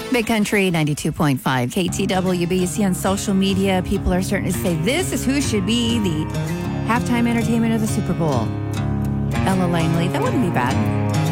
Big Country 92.5 KTWB. On social media, people are starting to say this is who should be the halftime entertainment of the Super Bowl. Ella Langley. That wouldn't be bad.